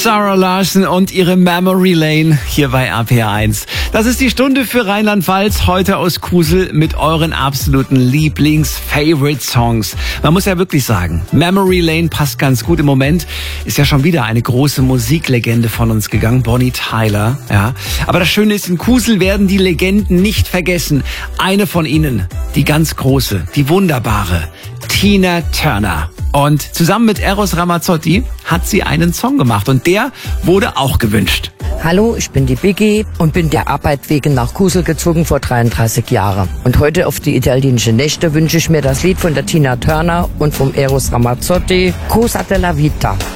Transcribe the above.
Sarah Larson und ihre Memory Lane hier bei RPR1. Das ist die Stunde für Rheinland-Pfalz, heute aus Kusel mit euren absoluten Lieblings-Favorite-Songs. Man muss ja wirklich sagen, Memory Lane passt ganz gut im Moment. Ist ja schon wieder eine große Musiklegende von uns gegangen, Bonnie Tyler. Ja. Aber das Schöne ist, in Kusel werden die Legenden nicht vergessen. Eine von ihnen, die ganz große, die wunderbare Tina Turner. Und zusammen mit Eros Ramazzotti hat sie einen Song gemacht und der wurde auch gewünscht. Hallo, ich bin die Biggie und bin der Arbeit wegen nach Kusel gezogen vor 33 Jahren. Und heute auf die italienischen Nächte wünsche ich mir das Lied von der Tina Turner und vom Eros Ramazzotti, Cosa della Vita.